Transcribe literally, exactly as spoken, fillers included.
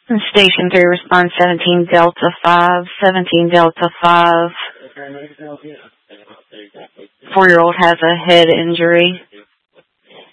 Station three, response seventeen Delta five, seventeen Delta five. Four-year-old has a head injury.